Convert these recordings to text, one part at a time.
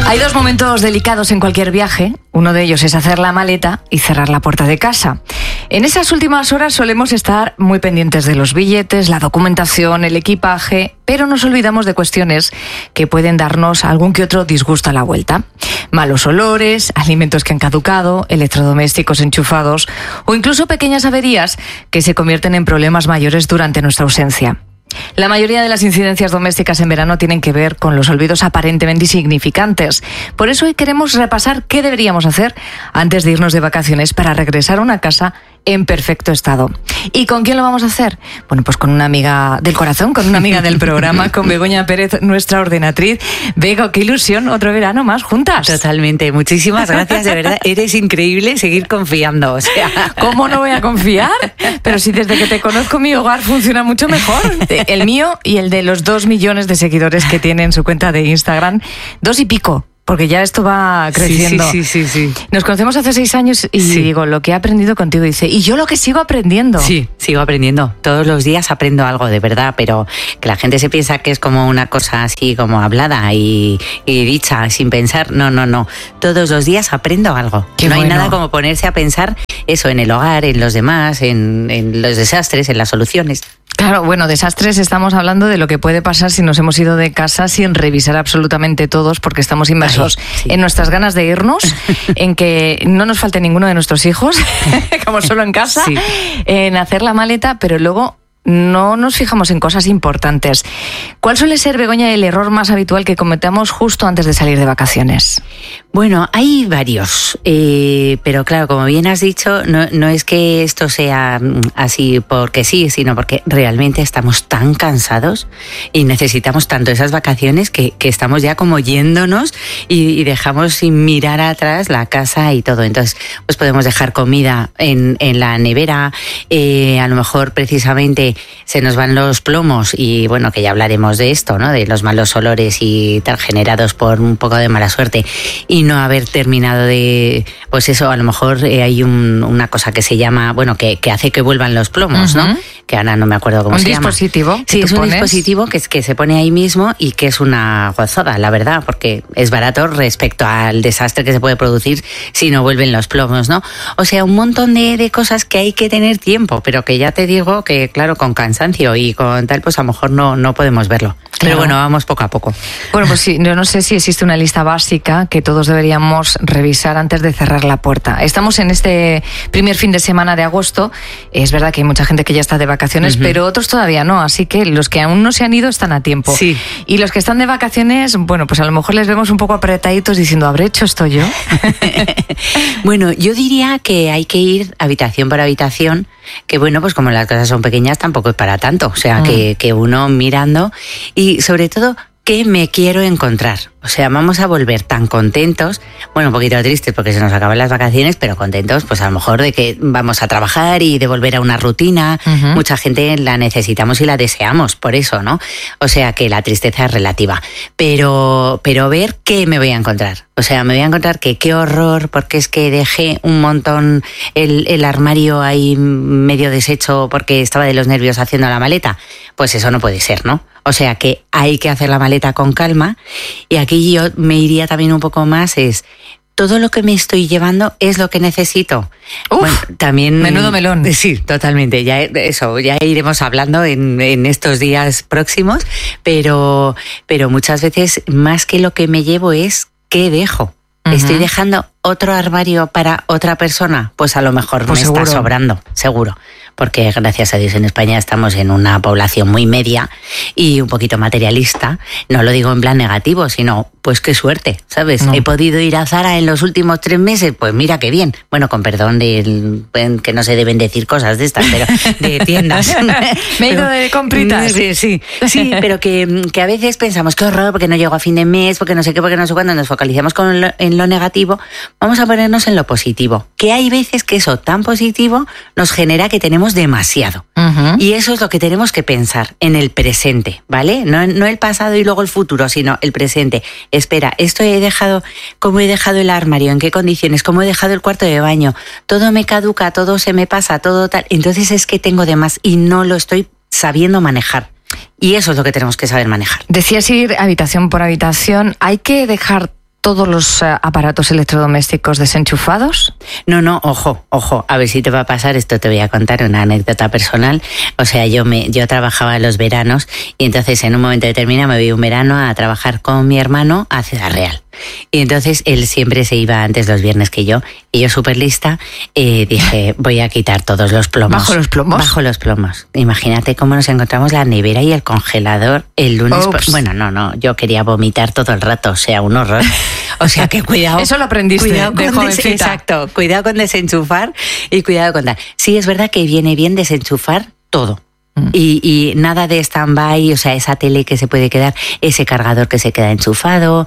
Hay dos momentos delicados en cualquier viaje. Uno de ellos es hacer la maleta y cerrar la puerta de casa. En esas últimas horas solemos estar muy pendientes de los billetes, la documentación, el equipaje, pero nos olvidamos de cuestiones que pueden darnos algún que otro disgusto a la vuelta. Malos olores, alimentos que han caducado, electrodomésticos enchufados o incluso pequeñas averías que se convierten en problemas mayores durante nuestra ausencia. La mayoría de las incidencias domésticas en verano tienen que ver con los olvidos aparentemente insignificantes. Por eso hoy queremos repasar qué deberíamos hacer antes de irnos de vacaciones para regresar a una casa en perfecto estado. ¿Y con quién lo vamos a hacer? Bueno, pues con una amiga del corazón, con una amiga del programa, con Begoña Pérez, nuestra ordenatriz. Bego, qué ilusión, otro verano más juntas. Totalmente, muchísimas gracias, de verdad, eres increíble seguir confiando, o sea. ¿Cómo no voy a confiar? Pero si desde que te conozco mi hogar funciona mucho mejor. El mío y el de los 2 millones de seguidores que tiene en su cuenta de Instagram, 2 y pico. Porque ya esto va creciendo. Sí. Nos conocemos hace 6 años y digo, lo que he aprendido contigo, dice, y yo lo que sigo aprendiendo. Sí, sigo aprendiendo. Todos los días aprendo algo, de verdad, pero que la gente se piensa que es como una cosa así como hablada y dicha sin pensar. No. Todos los días aprendo algo. Qué no bueno. hay nada como ponerse a pensar eso en el hogar, en los demás, en los desastres, en las soluciones. Claro, bueno, desastres, estamos hablando de lo que puede pasar si nos hemos ido de casa sin revisar absolutamente todos, porque estamos inmersos en nuestras ganas de irnos, en que no nos falte ninguno de nuestros hijos, como solo en casa, en hacer la maleta, pero luego no nos fijamos en cosas importantes. ¿Cuál suele ser, Begoña, el error más habitual que cometemos justo antes de salir de vacaciones? Bueno, hay varios, pero claro, como bien has dicho, no es que esto sea así porque sí, sino porque realmente estamos tan cansados y necesitamos tanto esas vacaciones que estamos ya como yéndonos y dejamos sin mirar atrás la casa y todo. Entonces, pues podemos dejar comida en la nevera, a lo mejor precisamente se nos van los plomos y bueno, que ya hablaremos de esto, ¿no? De los malos olores y tal generados por un poco de mala suerte y no haber terminado de, pues eso, a lo mejor hay una cosa que se llama, bueno, que hace que vuelvan los plomos, ¿no? Que ahora no me acuerdo cómo se llama. ¿Un dispositivo? Sí, es un dispositivo que se pone ahí mismo y que es una gozada, la verdad, porque es barato respecto al desastre que se puede producir si no vuelven los plomos, ¿no? O sea, un montón de cosas que hay que tener tiempo, pero que ya te digo que, claro, con cansancio y con tal, pues a lo mejor no podemos verlo. Pero bueno, vamos poco a poco. Bueno, pues sí, yo no sé si existe una lista básica que todos deberíamos revisar antes de cerrar la puerta. Estamos en este primer fin de semana de agosto. Es verdad que hay mucha gente que ya está de vacaciones, pero otros todavía no. Así que los que aún no se han ido están a tiempo. Sí. Y los que están de vacaciones, bueno, pues a lo mejor les vemos un poco apretaditos diciendo, ¿habré hecho esto yo? Bueno, yo diría que hay que ir habitación por habitación, que bueno, pues como las casas son pequeñas tampoco es para tanto. O sea, que uno mirando y sobre todo, ¿qué me quiero encontrar? O sea, vamos a volver tan contentos, bueno, un poquito tristes porque se nos acaban las vacaciones, pero contentos, pues a lo mejor de que vamos a trabajar y de volver a una rutina. Mucha gente la necesitamos y la deseamos, por eso, ¿no? O sea, que la tristeza es relativa. Pero ver qué me voy a encontrar. O sea, me voy a encontrar que qué horror, porque es que dejé un montón el armario ahí medio deshecho porque estaba de los nervios haciendo la maleta. Pues eso no puede ser, ¿no? O sea que hay que hacer la maleta con calma y aquí yo me iría también un poco más es todo lo que me estoy llevando es lo que necesito. Uf, bueno, también menudo melón. Sí, totalmente. Ya iremos hablando en estos días próximos, pero muchas veces más que lo que me llevo es qué dejo. ¿Estoy dejando otro armario para otra persona? Pues a lo mejor pues me seguro. Está sobrando, seguro. Porque gracias a Dios en España estamos en una población muy media y un poquito materialista. No lo digo en plan negativo, sino pues qué suerte, ¿sabes? He podido ir a Zara en los últimos 3 meses, pues mira qué bien. Bueno, con perdón que no se deben decir cosas de estas, pero de tiendas. Me he ido de compritas. Sí, pero que a veces pensamos qué horror porque no llego a fin de mes, porque no sé qué, porque no sé cuándo, nos focalizamos en lo negativo. Vamos a ponernos en lo positivo. Que hay veces que eso tan positivo nos genera que tenemos demasiado. Y eso es lo que tenemos que pensar en el presente, ¿vale? No el pasado y luego el futuro, sino el presente. Espera, esto he dejado, ¿cómo he dejado el armario? ¿En qué condiciones? ¿Cómo he dejado el cuarto de baño? Todo me caduca, todo se me pasa, todo tal. Entonces es que tengo de más y no lo estoy sabiendo manejar. Y eso es lo que tenemos que saber manejar. Decías ir habitación por habitación. ¿Hay que dejar todos los aparatos electrodomésticos desenchufados? No, ojo, a ver si te va a pasar, esto te voy a contar una anécdota personal. O sea, yo trabajaba en los veranos y entonces en un momento determinado me voy un verano a trabajar con mi hermano a Ciudad Real. Y entonces él siempre se iba antes los viernes que yo, y yo súper lista dije, voy a quitar todos los plomos. ¿Bajo los plomos? Bajo los plomos. Imagínate cómo nos encontramos la nevera y el congelador el lunes. Bueno, no, yo quería vomitar todo el rato, o sea, un horror. O sea, que cuidado. Eso lo aprendiste de jovencita. Exacto, cuidado con desenchufar y cuidado con tal. Sí, es verdad que viene bien desenchufar todo. Y nada de stand-by, o sea, esa tele que se puede quedar, ese cargador que se queda enchufado,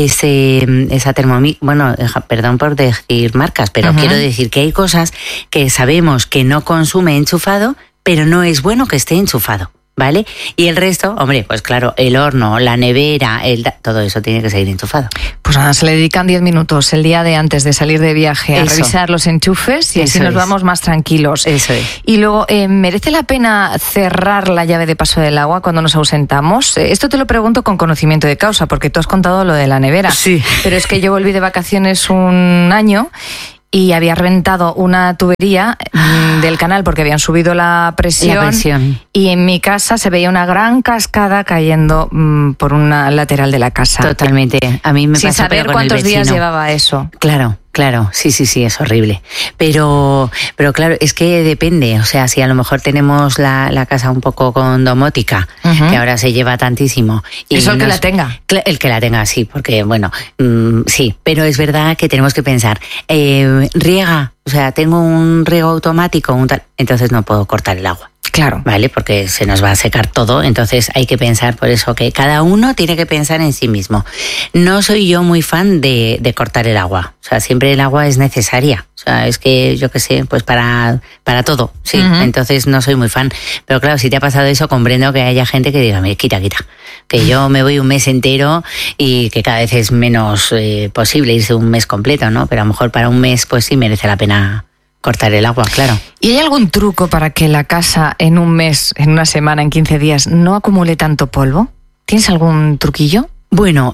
esa Thermomix, bueno, perdón por decir marcas, pero quiero decir que hay cosas que sabemos que no consume enchufado, pero no es bueno que esté enchufado, ¿vale? Y el resto, hombre, pues claro, el horno, la nevera, todo eso tiene que seguir enchufado. Pues nada, se le dedican 10 minutos el día de antes de salir de viaje a revisar los enchufes y así nos vamos más tranquilos. Eso es. Y luego, ¿merece la pena cerrar la llave de paso del agua cuando nos ausentamos? Esto te lo pregunto con conocimiento de causa, porque tú has contado lo de la nevera. Sí. Pero es que yo volví de vacaciones un año y había reventado una tubería del canal porque habían subido la presión. Y en mi casa se veía una gran cascada cayendo por una lateral de la casa. Totalmente. A mí me pasó, sin saber cuántos días llevaba eso. Claro, sí, es horrible. Pero claro, es que depende. O sea, si a lo mejor tenemos la casa un poco con domótica, que ahora se lleva tantísimo. Y eso el que la tenga. El que la tenga, sí, porque bueno, sí. Pero es verdad que tenemos que pensar, riega, o sea, tengo un riego automático, entonces no puedo cortar el agua. Claro. Vale, porque se nos va a secar todo, entonces hay que pensar, por eso que cada uno tiene que pensar en sí mismo. No soy yo muy fan de cortar el agua, o sea, siempre el agua es necesaria, o sea, es que yo qué sé, pues para todo, sí, entonces no soy muy fan, pero claro, si te ha pasado eso, comprendo que haya gente que diga, mira, quita, que yo me voy un mes entero y que cada vez es menos posible irse un mes completo, ¿no? Pero a lo mejor para un mes, pues sí merece la pena cortar el agua, claro. ¿Y hay algún truco para que la casa en un mes, en una semana, en 15 días no acumule tanto polvo? ¿Tienes algún truquillo? Bueno,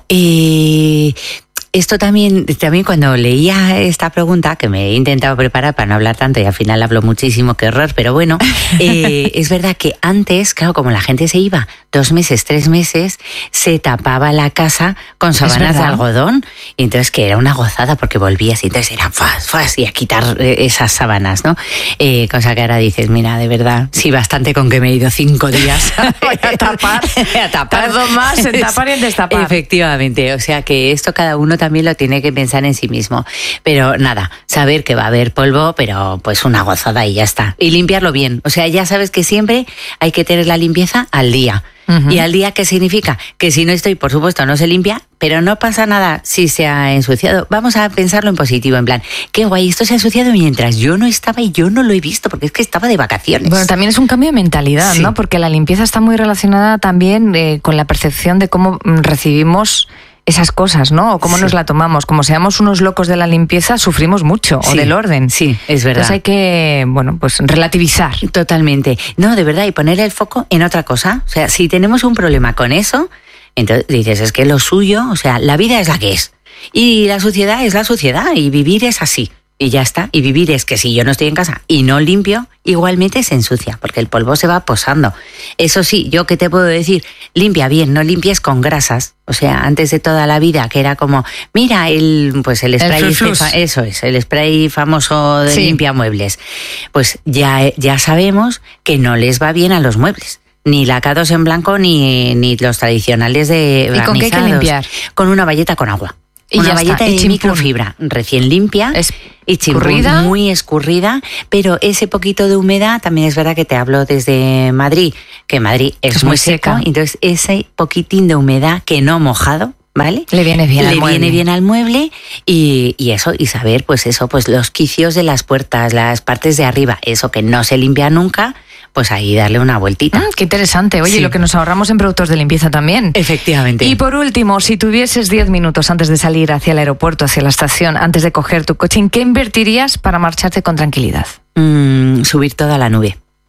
esto también cuando leía esta pregunta, que me he intentado preparar para no hablar tanto y al final hablo muchísimo, qué horror, pero bueno, es verdad que antes, claro, como la gente se iba 2 meses, 3 meses, se tapaba la casa con sábanas de algodón, y entonces que era una gozada porque volvías y entonces era fas, y a quitar esas sábanas, ¿no? Cosa que ahora dices, mira, de verdad, sí, bastante con que me he ido 5 días voy a tapar. Tardo más en tapar y en destapar. Efectivamente, o sea que esto cada uno también lo tiene que pensar en sí mismo. Pero nada, saber que va a haber polvo, pero pues una gozada y ya está. Y limpiarlo bien. O sea, ya sabes que siempre hay que tener la limpieza al día. ¿Y al día qué significa? Que si no estoy, por supuesto, no se limpia, pero no pasa nada si se ha ensuciado. Vamos a pensarlo en positivo, en plan, qué guay, esto se ha ensuciado mientras yo no estaba y yo no lo he visto, porque es que estaba de vacaciones. Bueno, también es un cambio de mentalidad, sí, ¿no? Porque la limpieza está muy relacionada también con la percepción de cómo recibimos esas cosas, ¿no? O cómo nos la tomamos. Como seamos unos locos de la limpieza, sufrimos mucho, o del orden. Sí, es verdad. Entonces hay que, bueno, pues relativizar. Totalmente. No, de verdad, y poner el foco en otra cosa. O sea, si tenemos un problema con eso, entonces dices, es que lo suyo, o sea, la vida es la que es. Y la suciedad es la suciedad, y vivir es así. Y ya está. Y vivir es que si yo no estoy en casa y no limpio, igualmente se ensucia, porque el polvo se va posando. Eso sí, yo qué te puedo decir, limpia bien, no limpies con grasas. O sea, antes de toda la vida, que era como, mira, el spray, eso es, el spray famoso de limpiamuebles. Pues ya sabemos que no les va bien a los muebles. Ni lacados en blanco, ni los tradicionales de barnizados. ¿Y con qué hay que limpiar? Con una bayeta con agua. Y una bayeta de microfibra recién limpia y chimpún, muy escurrida, pero ese poquito de humedad, también es verdad que te hablo desde Madrid, que Madrid es muy seco, entonces ese poquitín de humedad que no mojado, ¿vale? Le viene bien al mueble y eso, y saber pues eso, pues los quicios de las puertas, las partes de arriba, eso que no se limpia nunca, pues ahí darle una vueltita. Qué interesante. Oye, sí, lo que nos ahorramos en productos de limpieza también. Efectivamente. Y por último, si tuvieses 10 minutos antes de salir hacia el aeropuerto, hacia la estación, antes de coger tu coche, ¿en qué invertirías para marcharte con tranquilidad? Subir toda la nube.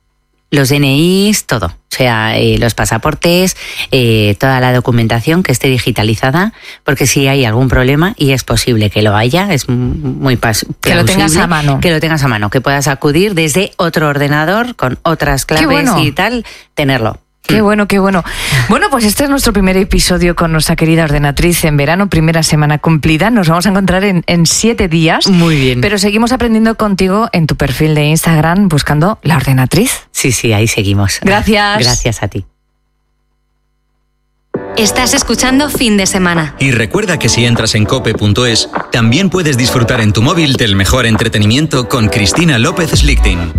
los DNIs, todo. O sea, los pasaportes, toda la documentación que esté digitalizada, porque si hay algún problema, y es posible que lo haya, es muy plausible, que lo tengas a mano. Que lo tengas a mano, que puedas acudir desde otro ordenador con otras claves y tal, tenerlo. Qué bueno, qué bueno. Bueno, pues este es nuestro primer episodio con nuestra querida ordenatriz en verano, primera semana cumplida. Nos vamos a encontrar en 7 días. Muy bien. Pero seguimos aprendiendo contigo en tu perfil de Instagram buscando la ordenatriz. Sí, ahí seguimos. Gracias. Gracias a ti. Estás escuchando Fin de Semana. Y recuerda que si entras en cope.es, también puedes disfrutar en tu móvil del mejor entretenimiento con Cristina López Slichting.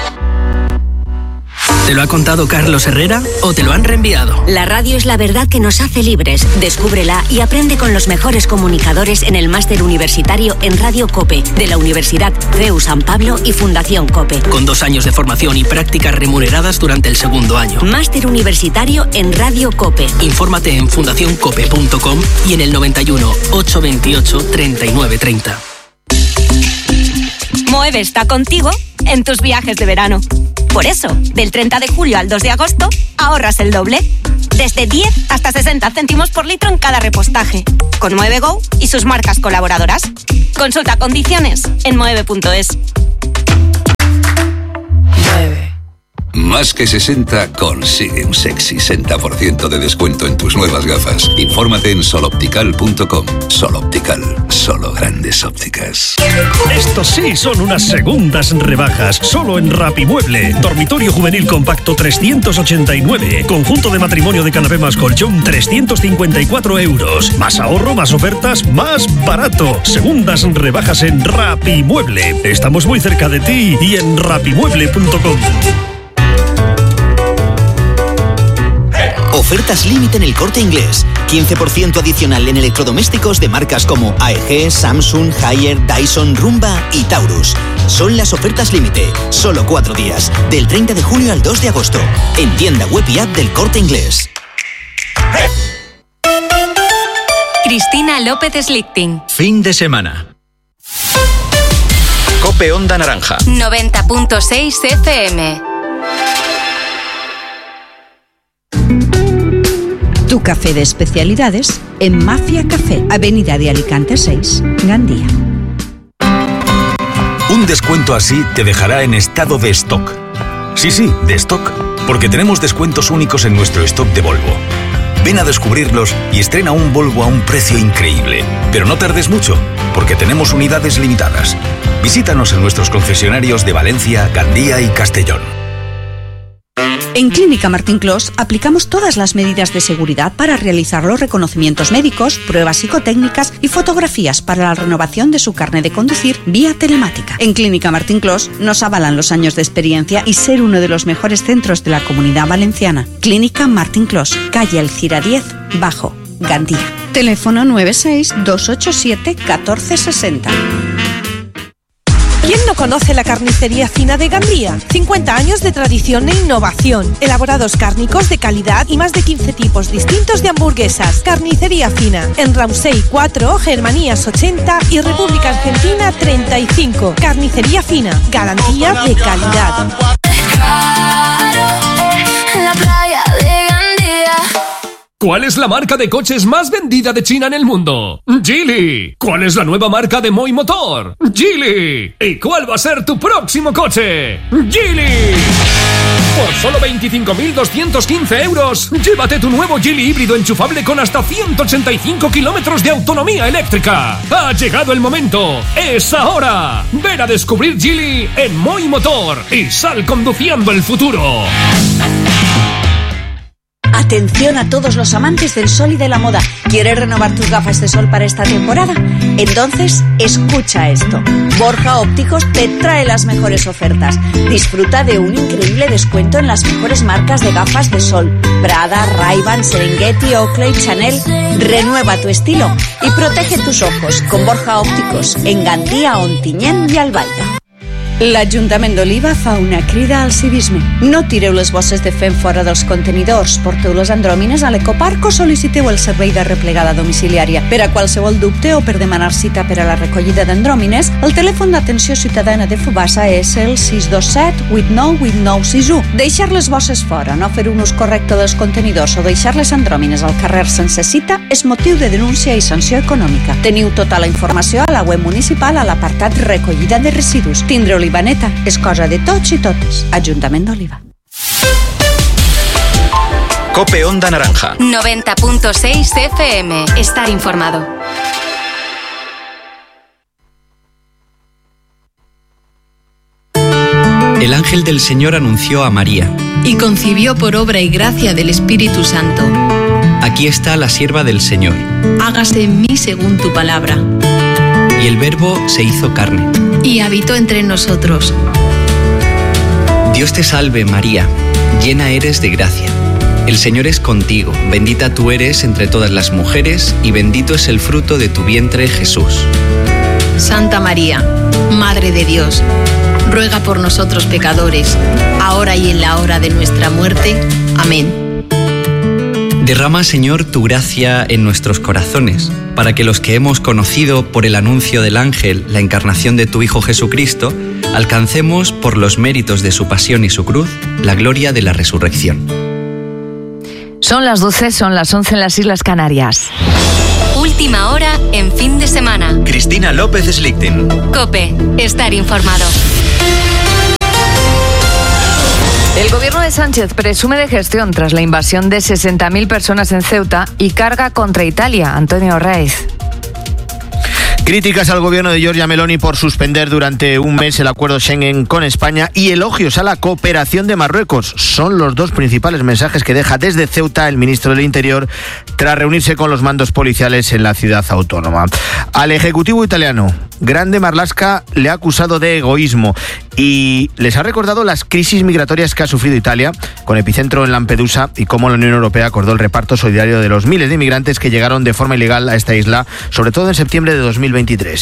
¿Te lo ha contado Carlos Herrera o te lo han reenviado? La radio es la verdad que nos hace libres. Descúbrela y aprende con los mejores comunicadores en el Máster Universitario en Radio COPE de la Universidad CEU San Pablo y Fundación COPE. Con 2 años de formación y prácticas remuneradas durante el segundo año. Máster Universitario en Radio COPE. Infórmate en fundacioncope.com y en el 91 828 3930. Moeve está contigo en tus viajes de verano. Por eso, del 30 de julio al 2 de agosto, ahorras el doble. Desde 10 hasta 60 céntimos por litro en cada repostaje. Con Moeve Go y sus marcas colaboradoras. Consulta condiciones en moeve.es. Más que 60 consigue un sexy 60% de descuento en tus nuevas gafas. Infórmate en soloptical.com. Sol Optical, solo grandes ópticas. Estos sí son unas segundas rebajas, solo en Rapimueble. Dormitorio juvenil compacto 389. Conjunto de matrimonio de canapé más colchón 354 euros. Más ahorro, más ofertas, más barato. Segundas rebajas en Rapimueble. Estamos muy cerca de ti y en rapimueble.com. Ofertas límite en El Corte Inglés. 15% adicional en electrodomésticos de marcas como AEG, Samsung, Haier, Dyson, Rumba y Taurus. Son las ofertas límite. Solo 4 días. Del 30 de julio al 2 de agosto. En tienda web y app del Corte Inglés. Cristina López Slichting. Fin de semana. Cope Onda Naranja. 90.6 FM. Tu café de especialidades en Mafia Café, Avenida de Alicante 6, Gandía. Un descuento así te dejará en estado de stock. Sí, de stock, porque tenemos descuentos únicos en nuestro stock de Volvo. Ven a descubrirlos y estrena un Volvo a un precio increíble. Pero no tardes mucho, porque tenemos unidades limitadas. Visítanos en nuestros concesionarios de Valencia, Gandía y Castellón. En Clínica Martín Clos aplicamos todas las medidas de seguridad para realizar los reconocimientos médicos, pruebas psicotécnicas y fotografías para la renovación de su carnet de conducir vía telemática. En Clínica Martín Clos nos avalan los años de experiencia y ser uno de los mejores centros de la Comunidad Valenciana. Clínica Martín Clos, calle Alcira 10, Bajo, Gandía. Teléfono 96 287 1460. ¿Quién no conoce la carnicería fina de Gandía? 50 años de tradición e innovación, elaborados cárnicos de calidad y más de 15 tipos distintos de hamburguesas. Carnicería fina, en Ramsey 4, Germanías 80 y República Argentina 35. Carnicería fina, garantía de calidad. ¿Cuál es la marca de coches más vendida de China en el mundo? Geely. ¿Cuál es la nueva marca de Moi Motor? Geely. ¿Y cuál va a ser tu próximo coche? Geely. Por solo 25.215 euros, llévate tu nuevo Geely híbrido enchufable con hasta 185 kilómetros de autonomía eléctrica. Ha llegado el momento. ¡Es ahora! Ven a descubrir Geely en Moi Motor y sal conduciendo el futuro. Atención a todos los amantes del sol y de la moda. ¿Quieres renovar tus gafas de sol para esta temporada? Entonces, escucha esto. Borja Ópticos te trae las mejores ofertas. Disfruta de un increíble descuento en las mejores marcas de gafas de sol. Prada, Ray-Ban, Serengeti, Oakley, Chanel. Renueva tu estilo y protege tus ojos con Borja Ópticos en Gandía, Ontinyent y Albaida. L'Ajuntament d'Oliva fa una crida al civisme. No tireu les bosses de fem fora dels contenidors, porteu les andròmines a l'ecoparc o sol·liciteu el servei de replegada domiciliària. Per a qualsevol dubte o per demanar cita per a la recollida d'andròmines, el telèfon d'atenció ciutadana de Fubassa és el 627 89 8961. Deixar les bosses fora, no fer un ús correcte dels contenidors o deixar les andròmines al carrer sense cita és motiu de denúncia i sanció econòmica. Teniu tota la informació a la web municipal a l'apartat recollida de residus. Tindre Olivaneta és cosa de tots i totes. Ajuntament d'Oliva. Cope Onda Naranja. 90.6 FM. Estar informado. El ángel del Señor anunció a María. Y concibió por obra y gracia del Espíritu Santo. Aquí está la sierva del Señor. Hágase en mí según tu palabra. Y el Verbo se hizo carne. Y habitó entre nosotros. Dios te salve, María, llena eres de gracia. El Señor es contigo, bendita tú eres entre todas las mujeres y bendito es el fruto de tu vientre, Jesús. Santa María, Madre de Dios, ruega por nosotros pecadores, ahora y en la hora de nuestra muerte. Amén. Derrama, Señor, tu gracia en nuestros corazones, para que los que hemos conocido por el anuncio del ángel la encarnación de tu Hijo Jesucristo, alcancemos por los méritos de su pasión y su cruz la gloria de la resurrección. Son las 12, son las 11 en las Islas Canarias. Última hora en fin de semana. Cristina López Slichting. COPE. Estar informado. El gobierno de Sánchez presume de gestión tras la invasión de 60.000 personas en Ceuta y carga contra Italia. Antonio Raiz. Críticas al gobierno de Giorgia Meloni por suspender durante un mes el acuerdo Schengen con España y elogios a la cooperación de Marruecos. Son los dos principales mensajes que deja desde Ceuta el ministro del Interior tras reunirse con los mandos policiales en la ciudad autónoma. Al Ejecutivo italiano, Grande Marlaska le ha acusado de egoísmo y les ha recordado las crisis migratorias que ha sufrido Italia, con epicentro en Lampedusa, y cómo la Unión Europea acordó el reparto solidario de los miles de inmigrantes que llegaron de forma ilegal a esta isla, sobre todo en septiembre de 2023.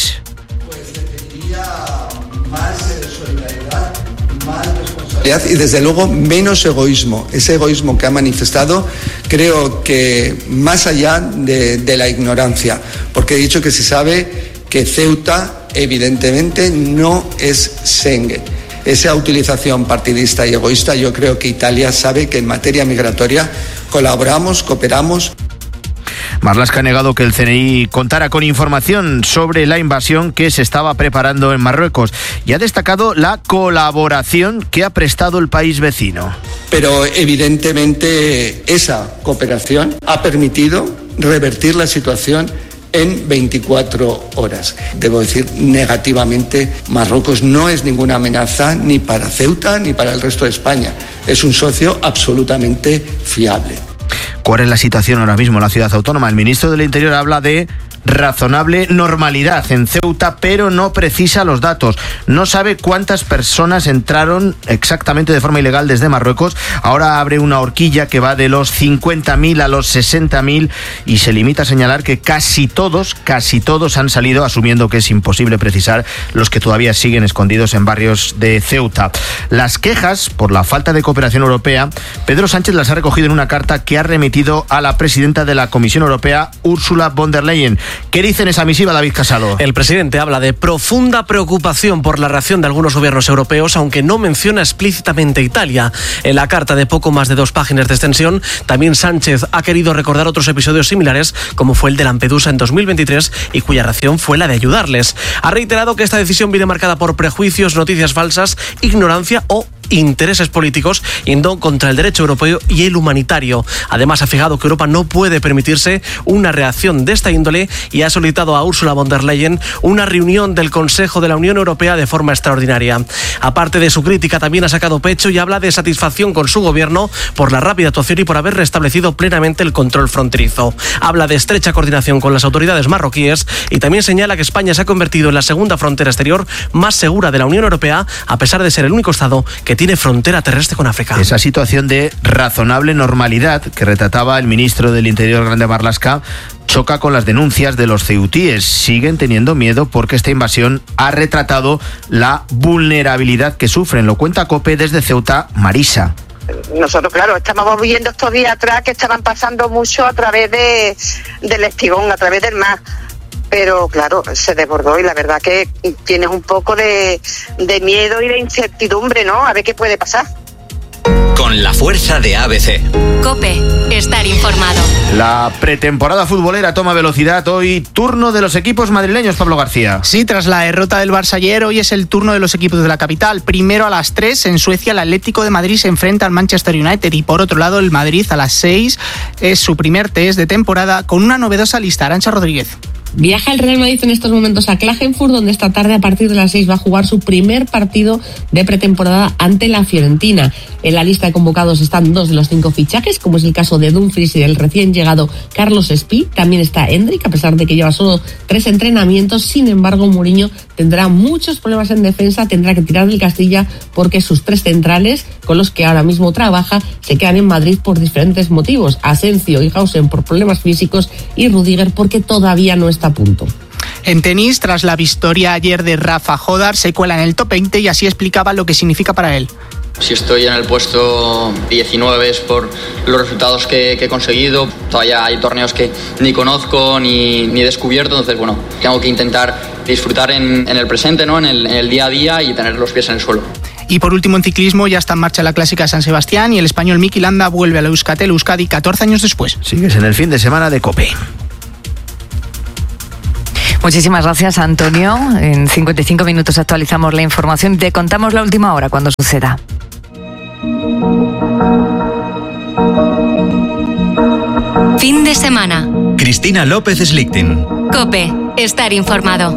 Y desde luego menos egoísmo. Ese egoísmo que ha manifestado, creo que más allá de la ignorancia, porque he dicho que se sabe que Ceuta evidentemente no es Schengen. Esa utilización partidista y egoísta, yo creo que Italia sabe que en materia migratoria colaboramos, cooperamos. Marlaska ha negado que el CNI contara con información sobre la invasión que se estaba preparando en Marruecos y ha destacado la colaboración que ha prestado el país vecino. Pero evidentemente esa cooperación ha permitido revertir la situación en 24 horas. Debo decir, negativamente, Marruecos no es ninguna amenaza ni para Ceuta ni para el resto de España. Es un socio absolutamente fiable. ¿Cuál es la situación ahora mismo en la ciudad autónoma? El ministro del Interior habla de razonable normalidad en Ceuta, pero no precisa los datos. No sabe cuántas personas entraron exactamente de forma ilegal desde Marruecos. Ahora abre una horquilla que va de los 50.000 a los 60.000 y se limita a señalar que casi todos han salido, asumiendo que es imposible precisar los que todavía siguen escondidos en barrios de Ceuta. Las quejas por la falta de cooperación europea, Pedro Sánchez las ha recogido en una carta que ha remitido a la presidenta de la Comisión Europea, Ursula von der Leyen. ¿Qué dice en esa misiva David Casado? El presidente habla de profunda preocupación por la reacción de algunos gobiernos europeos, aunque no menciona explícitamente Italia. En la carta de poco más de 2 páginas de extensión, también Sánchez ha querido recordar otros episodios similares, como fue el de Lampedusa en 2023 y cuya reacción fue la de ayudarles. Ha reiterado que esta decisión viene marcada por prejuicios, noticias falsas, ignorancia o intereses políticos yendo contra el derecho europeo y el humanitario. Además, ha fijado que Europa no puede permitirse una reacción de esta índole y ha solicitado a Ursula von der Leyen una reunión del Consejo de la Unión Europea de forma extraordinaria. Aparte de su crítica, también ha sacado pecho y habla de satisfacción con su gobierno por la rápida actuación y por haber restablecido plenamente el control fronterizo. Habla de estrecha coordinación con las autoridades marroquíes y también señala que España se ha convertido en la segunda frontera exterior más segura de la Unión Europea, a pesar de ser el único Estado que tiene frontera terrestre con África. Esa situación de razonable normalidad que retrataba el ministro del Interior, Grande Marlaska, choca con las denuncias de los ceutíes. Siguen teniendo miedo porque esta invasión ha retratado la vulnerabilidad que sufren. Lo cuenta COPE desde Ceuta, Marisa. Nosotros, claro, estábamos viendo estos días atrás que estaban pasando mucho a través del Espigón, a través del mar. Pero claro, se desbordó y la verdad que tienes un poco de miedo y de incertidumbre, ¿no? A ver qué puede pasar. Con la fuerza de ABC. COPE, estar informado. La pretemporada futbolera toma velocidad. Hoy turno de los equipos madrileños, Pablo García. Sí, tras la derrota del Barça ayer, hoy es el turno de los equipos de la capital. Primero a las 3 en Suecia, el Atlético de Madrid se enfrenta al Manchester United y por otro lado el Madrid a las 6 es su primer test de temporada con una novedosa lista. Arantxa Rodríguez. Viaja el Real Madrid en estos momentos a Klagenfurt, donde esta tarde a partir de las 6 va a jugar su primer partido de pretemporada ante la Fiorentina. En la lista de convocados están 2 de los 5 fichajes, como es el caso de Dumfries y del recién llegado Carlos Espí. También está Endrick, a pesar de que lleva solo 3 entrenamientos. Sin embargo, Mourinho tendrá muchos problemas en defensa, tendrá que tirar del Castilla porque sus 3 centrales, con los que ahora mismo trabaja, se quedan en Madrid por diferentes motivos. Asensio y Hausen por problemas físicos y Rüdiger porque todavía no está a punto. En tenis, tras la victoria ayer de Rafa Jodar, se cuela en el top 20 y así explicaba lo que significa para él. Si estoy en el puesto 19 es por los resultados que he conseguido. Todavía hay torneos que ni conozco ni he descubierto, entonces bueno, tengo que intentar disfrutar en el presente, ¿no? en el día a día y tener los pies en el suelo. Y por último, en ciclismo, ya está en marcha la Clásica de San Sebastián y el español Miki Landa vuelve a la Euskaltel Euskadi 14 años después. Sigues en el fin de semana de COPE. Muchísimas gracias, Antonio. En 55 minutos actualizamos la información y te contamos la última hora cuando suceda. Fin de semana. Cristina López Slichting. COPE, estar informado.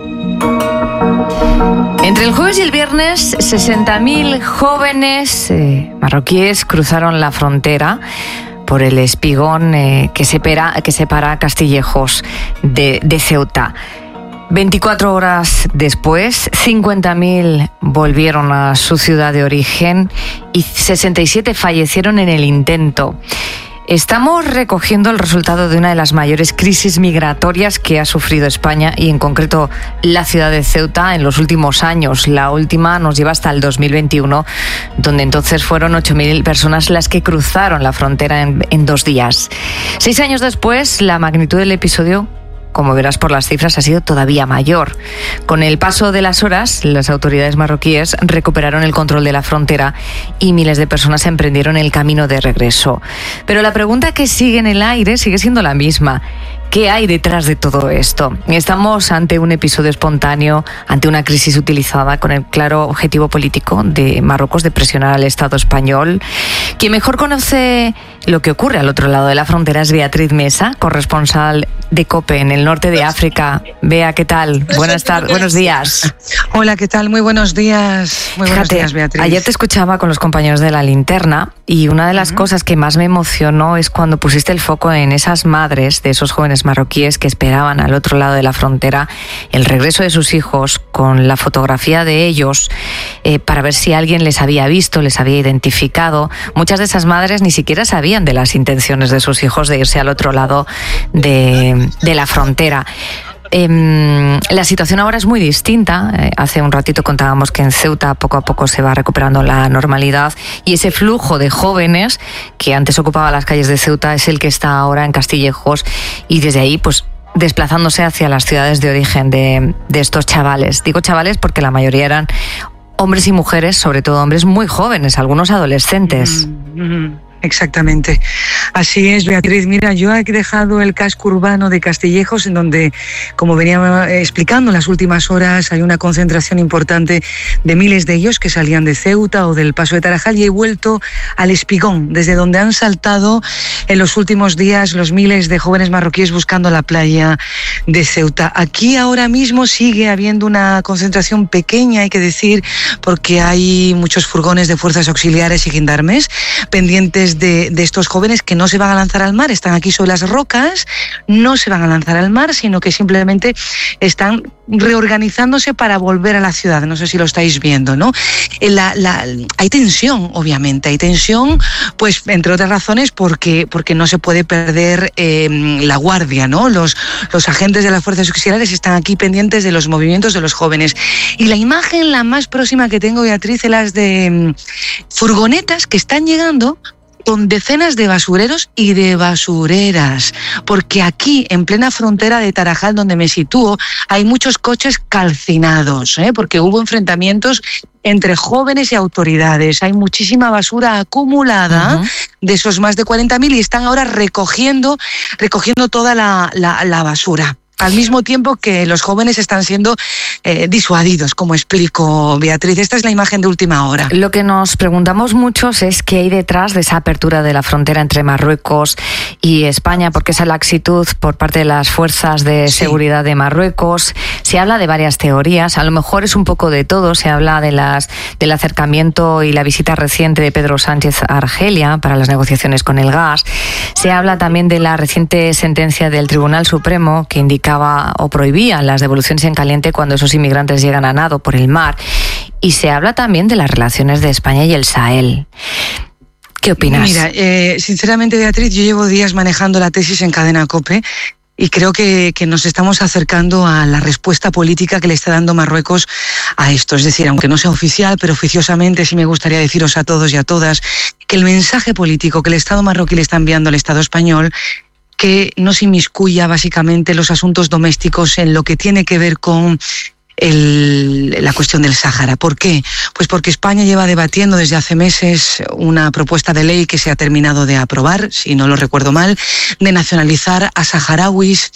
Entre el jueves y el viernes, 60.000 jóvenes marroquíes cruzaron la frontera por el espigón que separa Castillejos de Ceuta. 24 horas después, 50.000 volvieron a su ciudad de origen y 67 fallecieron en el intento. Estamos recogiendo el resultado de una de las mayores crisis migratorias que ha sufrido España y en concreto la ciudad de Ceuta en los últimos años. La última nos lleva hasta el 2021, donde entonces fueron 8.000 personas las que cruzaron la frontera en 2 días. 6 años después, la magnitud del episodio, como verás por las cifras, ha sido todavía mayor. Con el paso de las horas, las autoridades marroquíes recuperaron el control de la frontera y miles de personas emprendieron el camino de regreso. Pero la pregunta que sigue en el aire sigue siendo la misma. ¿Qué hay detrás de todo esto? Estamos ante un episodio espontáneo, ante una crisis utilizada con el claro objetivo político de Marruecos de presionar al Estado español. Quien mejor conoce lo que ocurre al otro lado de la frontera es Beatriz Mesa, corresponsal de COPE en el norte de África. Bea, ¿qué tal? Buenos días. Hola, ¿qué tal? Muy buenos días. Muy buenos días, Beatriz. Ayer te escuchaba con los compañeros de La Linterna y una de las cosas que más me emocionó es cuando pusiste el foco en esas madres de esos jóvenes marroquíes que esperaban al otro lado de la frontera el regreso de sus hijos con la fotografía de ellos para ver si alguien les había visto, les había identificado. Muchas de esas madres ni siquiera sabían de las intenciones de sus hijos de irse al otro lado de la frontera. La situación ahora es muy distinta. Hace un ratito contábamos que en Ceuta poco a poco se va recuperando la normalidad y ese flujo de jóvenes que antes ocupaba las calles de Ceuta es el que está ahora en Castillejos y desde ahí pues desplazándose hacia las ciudades de origen de estos chavales. Digo chavales porque la mayoría eran hombres y mujeres, sobre todo hombres muy jóvenes, algunos adolescentes. Exactamente. Así es, Beatriz. Mira, yo he dejado el casco urbano de Castillejos, en donde, como venía explicando en las últimas horas, hay una concentración importante de miles de ellos que salían de Ceuta o del Paso de Tarajal, y he vuelto al Espigón, desde donde han saltado en los últimos días los miles de jóvenes marroquíes buscando la playa de Ceuta. Aquí ahora mismo sigue habiendo una concentración pequeña, hay que decir, porque hay muchos furgones de fuerzas auxiliares y gendarmes pendientes imágenes de estos jóvenes que no se van a lanzar al mar, están aquí sobre las rocas, no se van a lanzar al mar, sino que simplemente están reorganizándose para volver a la ciudad. No sé si lo estáis viendo, ¿no? Hay tensión, obviamente, hay tensión, pues entre otras razones porque no se puede perder la guardia, ¿no? Los agentes de las fuerzas auxiliares están aquí pendientes de los movimientos de los jóvenes. Y la imagen la más próxima que tengo, Beatriz, es las de furgonetas que están llegando con decenas de basureros y de basureras, porque aquí, en plena frontera de Tarajal, donde me sitúo, hay muchos coches calcinados, porque hubo enfrentamientos entre jóvenes y autoridades. Hay muchísima basura acumulada de esos más de 40.000 y están ahora recogiendo toda la basura. Al mismo tiempo que los jóvenes están siendo disuadidos, como explico, Beatriz. Esta es la imagen de última hora. Lo que nos preguntamos muchos es qué hay detrás de esa apertura de la frontera entre Marruecos y España, porque esa laxitud por parte de las fuerzas de seguridad de Marruecos. Se habla de varias teorías, a lo mejor es un poco de todo. Se habla del acercamiento y la visita reciente de Pedro Sánchez a Argelia para las negociaciones con el gas. Se habla también de la reciente sentencia del Tribunal Supremo que indica o prohibía las devoluciones en caliente cuando esos inmigrantes llegan a nado por el mar. Y se habla también de las relaciones de España y el Sahel. ¿Qué opinas? Mira, sinceramente, Beatriz, yo llevo días manejando la tesis en Cadena COPE y creo que nos estamos acercando a la respuesta política que le está dando Marruecos a esto. Es decir, aunque no sea oficial, pero oficiosamente sí me gustaría deciros a todos y a todas que el mensaje político que el Estado marroquí le está enviando al Estado español, que no se inmiscuya básicamente los asuntos domésticos en lo que tiene que ver con la cuestión del Sáhara. ¿Por qué? Pues porque España lleva debatiendo desde hace meses una propuesta de ley que se ha terminado de aprobar, si no lo recuerdo mal, de nacionalizar a saharauis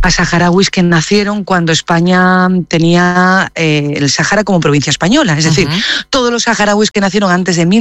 que nacieron cuando España tenía el Sáhara como provincia española. Es decir, todos los saharauis que nacieron antes de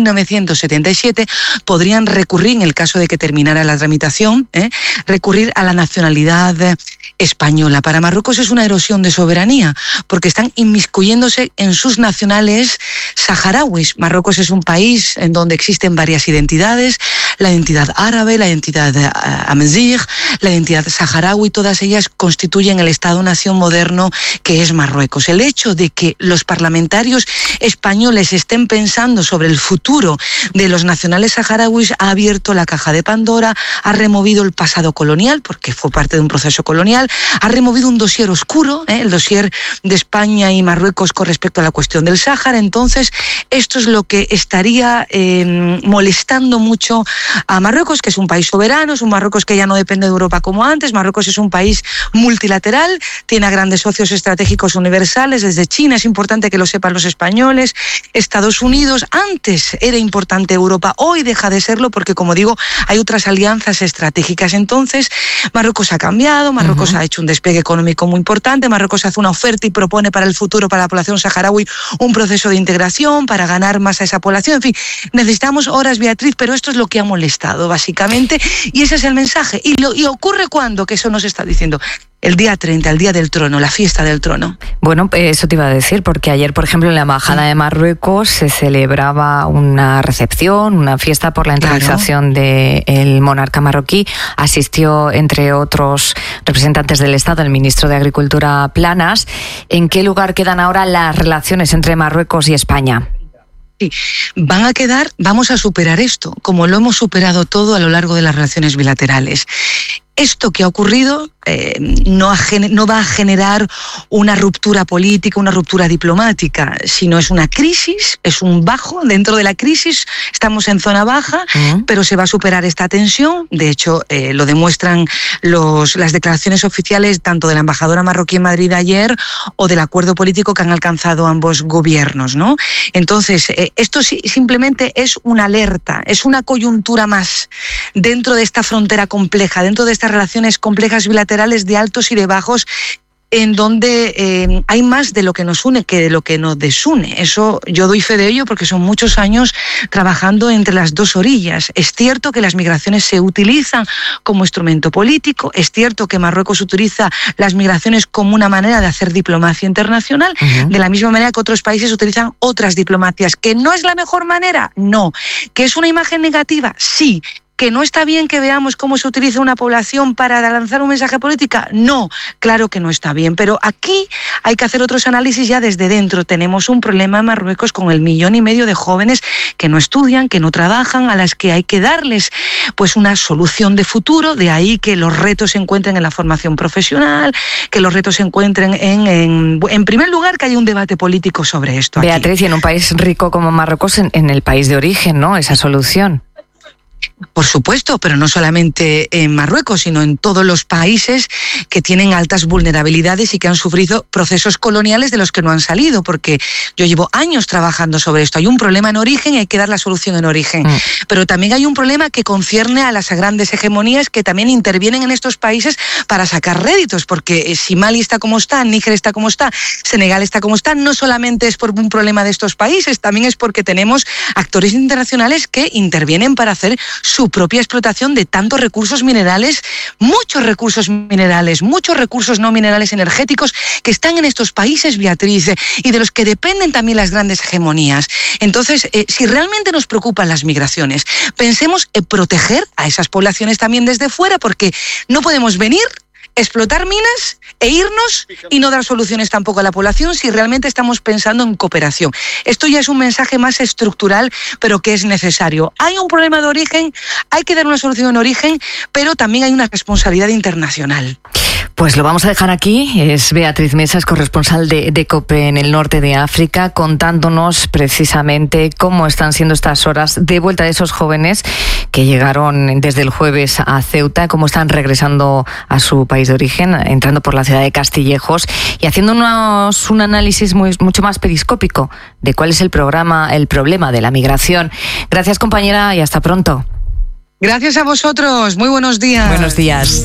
1977 podrían recurrir, en el caso de que terminara la tramitación, recurrir a la nacionalidad española. Para Marruecos es una erosión de soberanía, porque están inmiscuyéndose en sus nacionales saharauis. Marruecos es un país en donde existen varias identidades, la identidad árabe, la identidad amazigh, la identidad saharaui, todas ellas constituyen el Estado-nación moderno que es Marruecos. El hecho de que los parlamentarios españoles estén pensando sobre el futuro de los nacionales saharauis ha abierto la caja de Pandora, ha removido el pasado colonial, porque fue parte de un proceso colonial, ha removido un dossier oscuro, el dossier de España y Marruecos con respecto a la cuestión del Sáhara. Entonces, esto es lo que estaría molestando mucho a Marruecos, que es un país soberano, es un Marruecos que ya no depende de Europa como antes. Marruecos es un país multilateral, tiene a grandes socios estratégicos universales desde China, es importante que lo sepan los españoles, Estados Unidos. Antes era importante Europa, hoy deja de serlo porque, como digo, hay otras alianzas estratégicas. Entonces, Marruecos ha cambiado, Marruecos ha hecho un despegue económico muy importante, Marruecos hace una oferta y propone para el futuro, para la población saharaui, un proceso de integración para ganar más a esa población. En fin, necesitamos horas, Beatriz, pero esto es lo que ha molestado, básicamente, y ese es el mensaje. ¿Y ocurre cuándo? Que eso nos está diciendo el día 30, el día del trono, la fiesta del trono. Bueno, eso te iba a decir, porque ayer, por ejemplo, en la Embajada de Marruecos se celebraba una recepción, una fiesta por la entronización del monarca marroquí. Asistió, entre otros representantes del Estado, el ministro de Agricultura Planas. ¿En qué lugar quedan ahora las relaciones entre Marruecos y España? Sí, vamos a superar esto, como lo hemos superado todo a lo largo de las relaciones bilaterales. Esto que ha ocurrido no va a generar una ruptura política, una ruptura diplomática, sino es una crisis, es un bajo. Dentro de la crisis estamos en zona baja, pero se va a superar esta tensión. De hecho, lo demuestran las declaraciones oficiales tanto de la embajadora marroquí en Madrid ayer o del acuerdo político que han alcanzado ambos gobiernos, ¿no? Entonces, esto simplemente es una alerta, es una coyuntura más dentro de esta frontera compleja, dentro de estas relaciones complejas bilaterales de altos y de bajos en donde hay más de lo que nos une que de lo que nos desune. Eso yo doy fe de ello porque son muchos años trabajando entre las dos orillas. Es cierto que las migraciones se utilizan como instrumento político, es cierto que Marruecos utiliza las migraciones como una manera de hacer diplomacia internacional, de la misma manera que otros países utilizan otras diplomacias. ¿Que no es la mejor manera? No. ¿Que es una imagen negativa? Sí. ¿Que no está bien que veamos cómo se utiliza una población para lanzar un mensaje político? No, claro que no está bien, pero aquí hay que hacer otros análisis ya desde dentro. Tenemos un problema en Marruecos con el 1,5 millones de jóvenes que no estudian, que no trabajan, a las que hay que darles pues una solución de futuro, de ahí que los retos se encuentren en la formación profesional, que los retos se encuentren en primer lugar, que haya un debate político sobre esto. Beatriz, aquí. Y en un país rico como Marruecos, en el país de origen, ¿no? Esa solución. Por supuesto, pero no solamente en Marruecos, sino en todos los países que tienen altas vulnerabilidades y que han sufrido procesos coloniales de los que no han salido, porque yo llevo años trabajando sobre esto. Hay un problema en origen y hay que dar la solución en origen. Pero también hay un problema que concierne a las grandes hegemonías que también intervienen en estos países para sacar réditos, porque si Mali está como está, Níger está como está, Senegal está como está, no solamente es por un problema de estos países, también es porque tenemos actores internacionales que intervienen para hacer su propia explotación de tantos recursos minerales, muchos recursos minerales, muchos recursos no minerales energéticos que están en estos países, Beatriz, y de los que dependen también las grandes hegemonías. Entonces, si realmente nos preocupan las migraciones, pensemos en proteger a esas poblaciones también desde fuera, porque no podemos venir, explotar minas e irnos y no dar soluciones tampoco a la población si realmente estamos pensando en cooperación. Esto ya es un mensaje más estructural, pero que es necesario. Hay un problema de origen, hay que dar una solución en origen, pero también hay una responsabilidad internacional. Pues lo vamos a dejar aquí. Es Beatriz Mesas, corresponsal de COPE en el norte de África, contándonos precisamente cómo están siendo estas horas de vuelta de esos jóvenes que llegaron desde el jueves a Ceuta, cómo están regresando a su país de origen, entrando por la ciudad de Castillejos y haciéndonos un análisis mucho más periscópico de cuál es el problema de la migración. Gracias, compañera, y hasta pronto. Gracias a vosotros. Muy buenos días. Buenos días.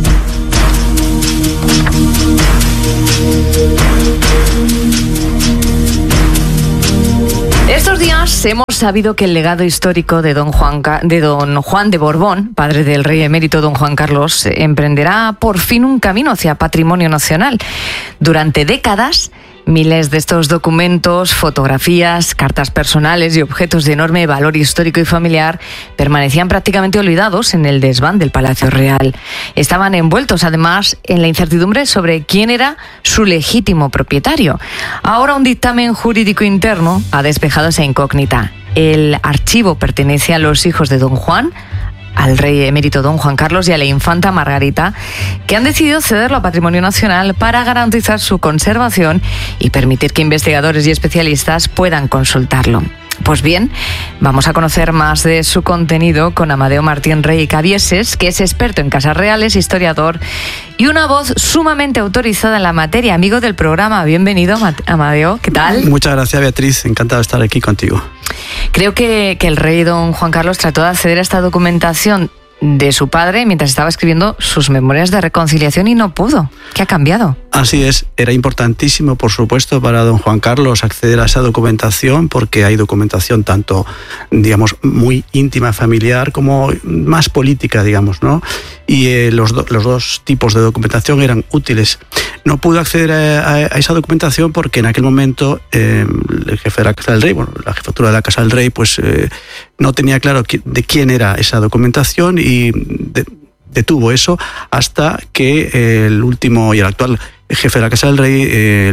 Estos días hemos sabido que el legado histórico de don Juan de Borbón, padre del rey emérito don Juan Carlos, emprenderá por fin un camino hacia patrimonio nacional. Durante décadas, miles de estos documentos, fotografías, cartas personales y objetos de enorme valor histórico y familiar permanecían prácticamente olvidados en el desván del Palacio Real. Estaban envueltos, además, en la incertidumbre sobre quién era su legítimo propietario. Ahora un dictamen jurídico interno ha despejado esa incógnita. El archivo pertenece a los hijos de don Juan, al rey emérito don Juan Carlos y a la infanta Margarita, que han decidido cederlo a Patrimonio Nacional para garantizar su conservación y permitir que investigadores y especialistas puedan consultarlo. Pues bien, vamos a conocer más de su contenido con Amadeo Martín Rey Cabieses, que es experto en casas reales, historiador y una voz sumamente autorizada en la materia. Amigo del programa, bienvenido, Amadeo, ¿qué tal? Muchas gracias, Beatriz, encantado de estar aquí contigo. Creo que el rey don Juan Carlos trató de acceder a esta documentación de su padre mientras estaba escribiendo sus memorias de reconciliación y no pudo. ¿Qué ha cambiado? Así es, era importantísimo, por supuesto, para don Juan Carlos acceder a esa documentación, porque hay documentación tanto, digamos, muy íntima, familiar, como más política, digamos, ¿no? Y los dos tipos de documentación eran útiles. No pudo acceder a esa documentación porque en aquel momento el jefe de la Casa del Rey, bueno, la jefatura de la Casa del Rey, pues no tenía claro de quién era esa documentación y detuvo eso hasta que el último y el actual jefe de la Casa del Rey,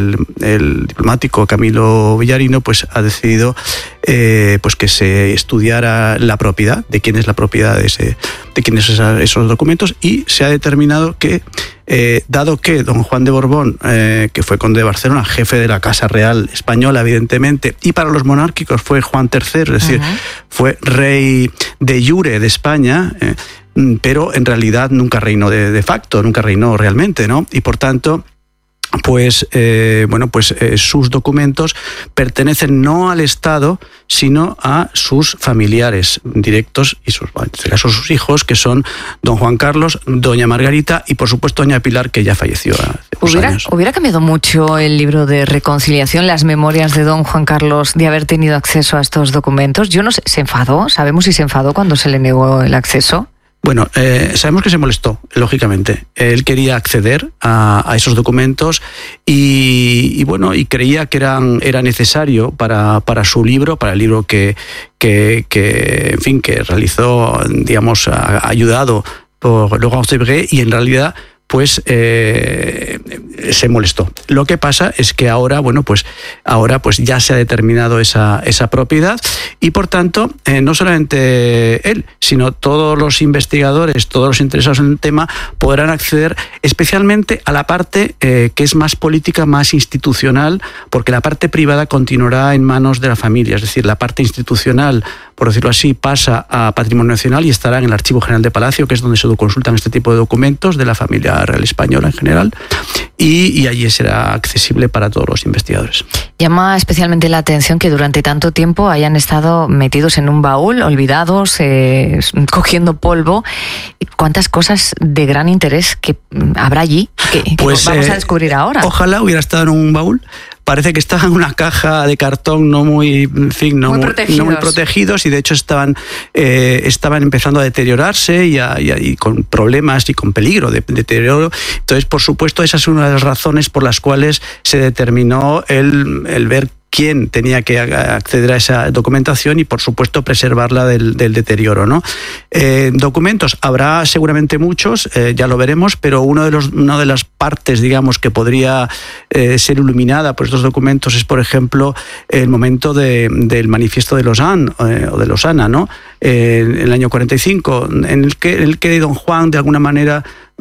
el diplomático Camilo Villarino, pues ha decidido pues que se estudiara la propiedad, de quién es la propiedad de quiénes esos documentos, y se ha determinado que dado que don Juan de Borbón, que fue conde de Barcelona, jefe de la Casa Real Española, evidentemente, y para los monárquicos fue Juan III, es decir, fue rey de jure de España, pero en realidad nunca reinó de facto, nunca reinó realmente, ¿no? Y por tanto, sus documentos pertenecen no al Estado, sino a sus familiares directos y en este caso sus hijos, que son don Juan Carlos, doña Margarita y por supuesto doña Pilar, que ya falleció hace unos años. ¿Hubiera cambiado mucho el libro de reconciliación, las memorias de don Juan Carlos, de haber tenido acceso a estos documentos? Yo no sé, ¿se enfadó? ¿Sabemos si se enfadó cuando se le negó el acceso? Bueno, sabemos que se molestó, lógicamente. Él quería acceder a esos documentos y creía que era necesario para su libro, para el libro que realizó, digamos, ayudado por Laurence Debré, y en realidad pues se molestó. Lo que pasa es que ahora ya se ha determinado esa propiedad y por tanto no solamente él, sino todos los investigadores, todos los interesados en el tema podrán acceder especialmente a la parte que es más política, más institucional, porque la parte privada continuará en manos de la familia, es decir, la parte institucional, por decirlo así, pasa a Patrimonio Nacional y estará en el Archivo General de Palacio, que es donde se consultan este tipo de documentos de la familia real española en general, y allí será accesible para todos los investigadores. Llama especialmente la atención que durante tanto tiempo hayan estado metidos en un baúl, olvidados, cogiendo polvo. ¿Cuántas cosas de gran interés que habrá allí que vamos a descubrir ahora? Ojalá hubiera estado en un baúl. Parece que estaban en una caja de cartón no muy protegidos, y de hecho estaban empezando a deteriorarse y con problemas y con peligro de deterioro. Entonces, por supuesto, esa es una de las razones por las cuales se determinó el ver quién tenía que acceder a esa documentación y, por supuesto, preservarla del deterioro, ¿no? Documentos habrá seguramente muchos, ya lo veremos, pero una de las partes, digamos, que podría ser iluminada por estos documentos es, por ejemplo, el momento del manifiesto de Lausanne, o de Lausana, ¿no? En el año 45, en el que don Juan, de alguna manera,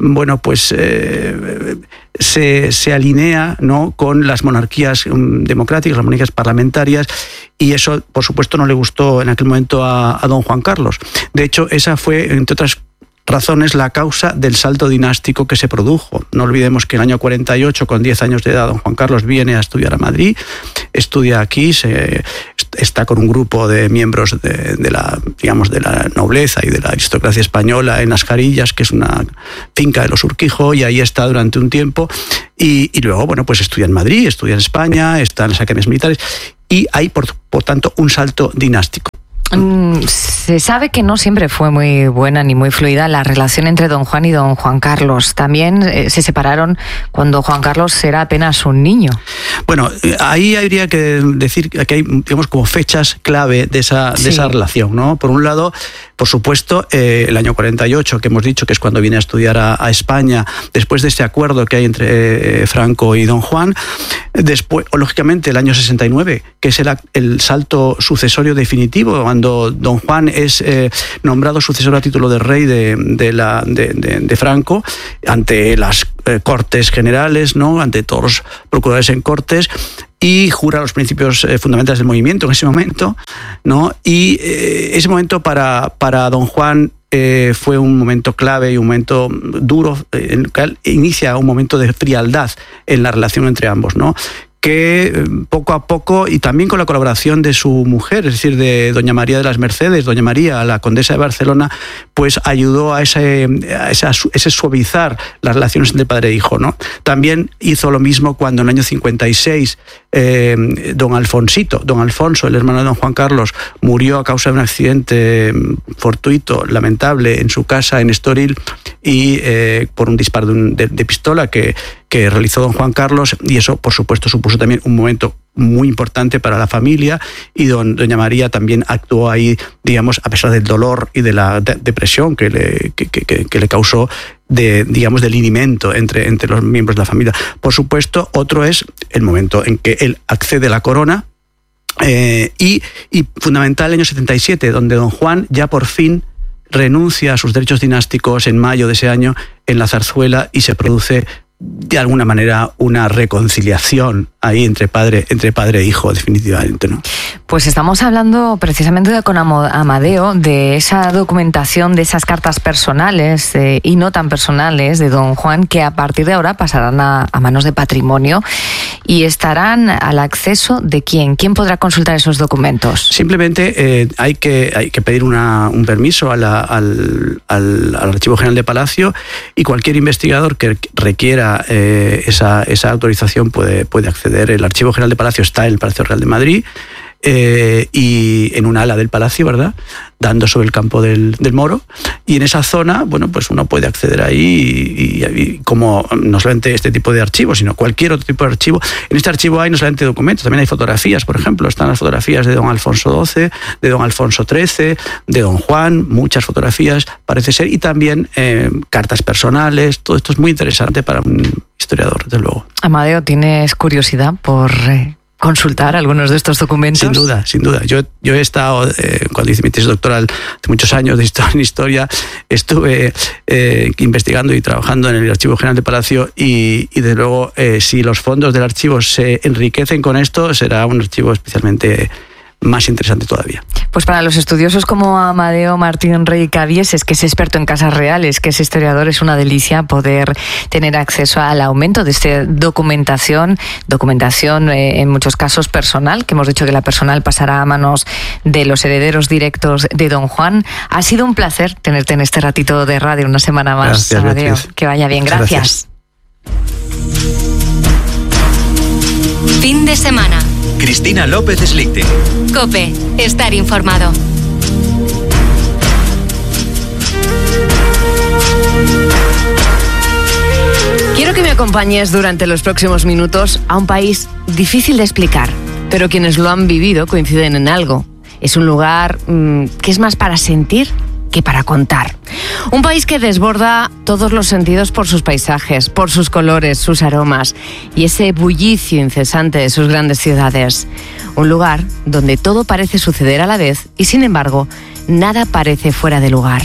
se alinea, ¿no?, con las monarquías democráticas, las monarquías parlamentarias, y eso, por supuesto, no le gustó en aquel momento a don Juan Carlos. De hecho, esa fue, entre otras razones, la causa del salto dinástico que se produjo. No olvidemos que en el año 48, con 10 años de edad, don Juan Carlos viene a estudiar a Madrid, estudia aquí, está con un grupo de miembros de la nobleza y de la aristocracia española en Las Carillas, que es una finca de los Urquijo, y ahí está durante un tiempo, y luego, pues estudia en Madrid, estudia en España, está en las academias militares, y hay, por tanto, un salto dinástico. Se sabe que no siempre fue muy buena ni muy fluida la relación entre don Juan y don Juan Carlos. También se separaron cuando Juan Carlos era apenas un niño. Bueno, ahí habría que decir que hay, digamos, como fechas clave de esa relación, ¿no? Por un lado, por supuesto, el año 48, que hemos dicho que es cuando viene a estudiar a España, después de este acuerdo que hay entre Franco y don Juan. Después, lógicamente, el año 69, que es el salto sucesorio definitivo, cuando don Juan es nombrado sucesor a título de rey de Franco, ante las Cortes Generales, ¿no?, ante todos los procuradores en Cortes, y jura los principios fundamentales del movimiento en ese momento, ¿no? Y ese momento para don Juan fue un momento clave y un momento duro, en el que inicia un momento de frialdad en la relación entre ambos, ¿no?, que poco a poco, y también con la colaboración de su mujer, es decir, de doña María de las Mercedes, doña María, la condesa de Barcelona, pues ayudó a ese suavizar las relaciones entre padre e hijo, ¿no? También hizo lo mismo cuando en el año 56 don Alfonso, el hermano de don Juan Carlos, murió a causa de un accidente fortuito, lamentable, en su casa en Estoril, y por un disparo de pistola que realizó don Juan Carlos, y eso, por supuesto, supuso también un momento muy importante para la familia, y doña María también actuó ahí, digamos, a pesar del dolor y de la depresión que le causó, del linimiento entre los miembros de la familia. Por supuesto, otro es el momento en que él accede a la corona, y fundamental, el año 77, donde don Juan ya por fin renuncia a sus derechos dinásticos en mayo de ese año en la Zarzuela, y se produce de alguna manera una reconciliación ahí entre padre e hijo, definitivamente, ¿no? Pues estamos hablando precisamente con Amadeo de esa documentación, de esas cartas personales y no tan personales de don Juan, que a partir de ahora pasarán a manos de Patrimonio y estarán al acceso de ¿quién? ¿Quién podrá consultar esos documentos? Simplemente hay que pedir un permiso al Archivo General de Palacio, y cualquier investigador que requiera esa autorización puede acceder. El Archivo General de Palacio está en el Palacio Real de Madrid, y en un ala del palacio, ¿verdad?, dando sobre el campo del Moro, y en esa zona, bueno, pues uno puede acceder ahí y como no solamente este tipo de archivos, sino cualquier otro tipo de archivo. En este archivo hay no solamente documentos, también hay fotografías, por ejemplo, están las fotografías de don Alfonso XII, de don Alfonso XIII, de don Juan, muchas fotografías parece ser, y también cartas personales. Todo esto es muy interesante para un historiador, desde luego. Amadeo, ¿tienes curiosidad por consultar algunos de estos documentos? Sin duda. Yo he estado, cuando hice mi tesis doctoral hace muchos años en historia, estuve investigando y trabajando en el Archivo General de Palacio, y desde luego, si los fondos del archivo se enriquecen con esto, será un archivo especialmente más interesante todavía. Pues para los estudiosos como Amadeo Martín Rey Cabieses, que es experto en casas reales, que es historiador, es una delicia poder tener acceso al aumento de esta documentación en muchos casos personal, que hemos dicho que la personal pasará a manos de los herederos directos de don Juan. Ha sido un placer tenerte en este ratito de radio una semana más. Gracias, Amadeo. Beatriz. Que vaya bien. Gracias. Fin de semana. Cristina López Slichting. COPE. Estar informado. Quiero que me acompañes durante los próximos minutos a un país difícil de explicar, pero quienes lo han vivido coinciden en algo. Es un lugar que es más para sentir que para contar. Un país que desborda todos los sentidos por sus paisajes, por sus colores, sus aromas y ese bullicio incesante de sus grandes ciudades. Un lugar donde todo parece suceder a la vez y, sin embargo, nada parece fuera de lugar.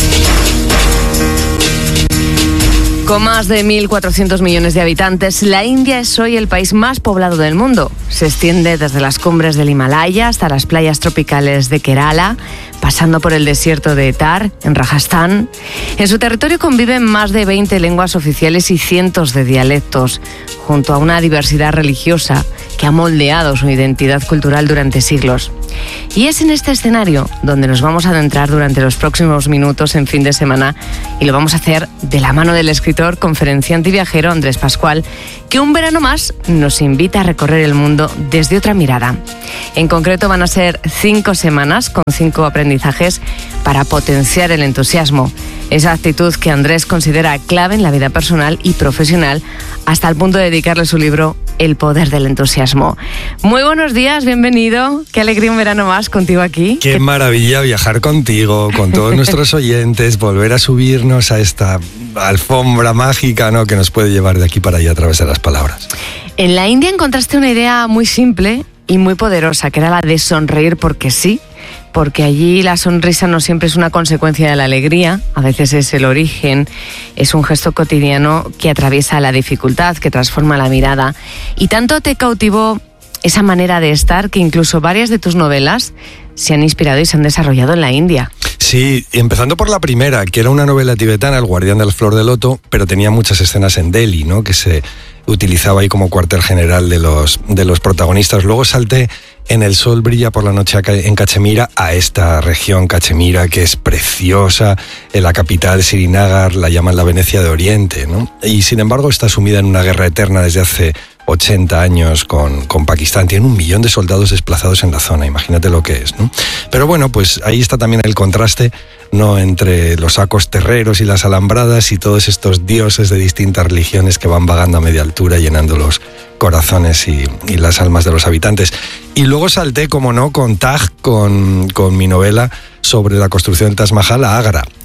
Con más de 1.400 millones de habitantes, la India es hoy el país más poblado del mundo. Se extiende desde las cumbres del Himalaya hasta las playas tropicales de Kerala, pasando por el desierto de Thar, en Rajasthan. En su territorio conviven más de 20 lenguas oficiales y cientos de dialectos, junto a una diversidad religiosa que ha moldeado su identidad cultural durante siglos. Y es en este escenario donde nos vamos a adentrar durante los próximos minutos en Fin de Semana, y lo vamos a hacer de la mano del escritor, conferenciante y viajero Andrés Pascual, que un verano más nos invita a recorrer el mundo desde otra mirada. En concreto van a ser 5 semanas con 5 aprendizajes para potenciar el entusiasmo, esa actitud que Andrés considera clave en la vida personal y profesional, hasta el punto de dedicarle su libro El poder del entusiasmo. Muy buenos días, bienvenido. Qué alegría un verano más contigo aquí. Qué maravilla viajar contigo, con todos nuestros oyentes, volver a subirnos a esta alfombra mágica, ¿no?, que nos puede llevar de aquí para allá a través de las palabras. En la India encontraste una idea muy simple y muy poderosa, que era la de sonreír porque sí, porque allí la sonrisa no siempre es una consecuencia de la alegría, a veces es el origen, es un gesto cotidiano que atraviesa la dificultad, que transforma la mirada. Y tanto te cautivó esa manera de estar que incluso varias de tus novelas se han inspirado y se han desarrollado en la India. Sí, empezando por la primera, que era una novela tibetana, El guardián de la flor de loto, pero tenía muchas escenas en Delhi, ¿no?, que se utilizaba ahí como cuartel general de los protagonistas. Luego salté en El sol brilla por la noche en Cachemira, a esta región Cachemira, que es preciosa. En la capital, Srinagar, la llaman la Venecia de Oriente, ¿no? Y sin embargo está sumida en una guerra eterna desde hace 80 años con Pakistán. Tiene 1 millón de soldados desplazados en la zona, imagínate lo que es, ¿no? Pero bueno, pues ahí está también el contraste, ¿no?, entre los sacos terreros y las alambradas y todos estos dioses de distintas religiones que van vagando a media altura, llenando los corazones y las almas de los habitantes. Y luego salté, como no, con Taj, con mi novela sobre la construcción del Taj Mahal, a Agra.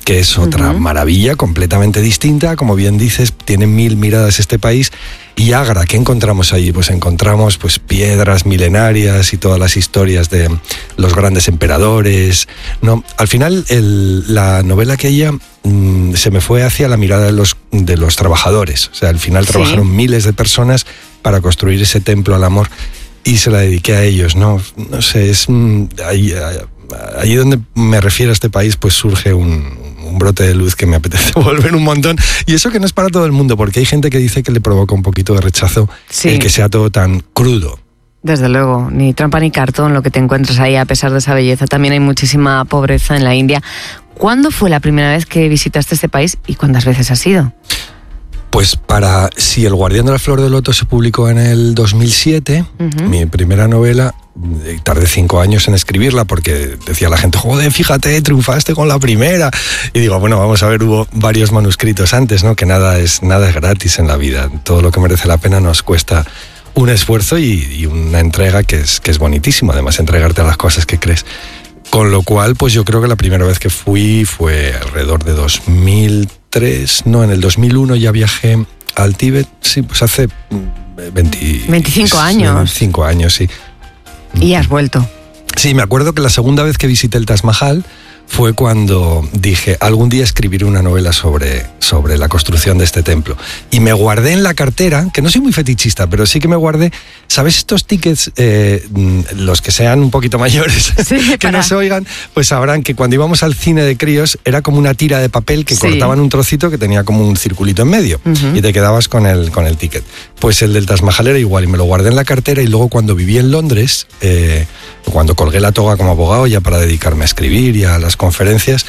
que es otra maravilla completamente distinta. Como bien dices, tiene 1000 miradas este país. Y Agra, ¿qué encontramos allí? Pues encontramos pues piedras milenarias y todas las historias de los grandes emperadores. No, al final la novela aquella se me fue hacia la mirada de los trabajadores. O sea, al final trabajaron miles de personas para construir ese templo al amor y se la dediqué a ellos, ¿no? No sé, es allí donde me refiero a este país, pues surge un brote de luz que me apetece volver un montón. Y eso que no es para todo el mundo, porque hay gente que dice que le provoca un poquito de rechazo el que sea todo tan crudo. Desde luego, ni trampa ni cartón lo que te encuentras ahí, a pesar de esa belleza. También hay muchísima pobreza en la India. ¿Cuándo fue la primera vez que visitaste este país y cuántas veces has ido? Pues si El Guardián de la Flor del Loto se publicó en el 2007, mi primera novela, tardé 5 años en escribirla porque decía la gente, joder, fíjate, triunfaste con la primera. Y digo, bueno, vamos a ver, hubo varios manuscritos antes, ¿no? Que nada es gratis en la vida. Todo lo que merece la pena nos cuesta un esfuerzo y una entrega que es bonitísimo, además, entregarte a las cosas que crees. Con lo cual, pues yo creo que la primera vez que fui fue alrededor de 2003, no, en el 2001 ya viajé al Tíbet, sí, pues hace 25 años. 25 años, sí. ¿Y has vuelto? Sí, me acuerdo que la segunda vez que visité el Taj Mahal fue cuando dije, algún día escribiré una novela sobre la construcción de este templo. Y me guardé en la cartera, que no soy muy fetichista, pero sí que me guardé, ¿sabes estos tickets, los que sean un poquito mayores, que no se oigan? Pues sabrán que cuando íbamos al cine de críos era como una tira de papel que cortaban un trocito que tenía como un circulito en medio y te quedabas con el ticket. Pues el del Taj Mahal era igual y me lo guardé en la cartera y luego cuando viví en Londres, cuando colgué la toga como abogado ya para dedicarme a escribir y a las conferencias,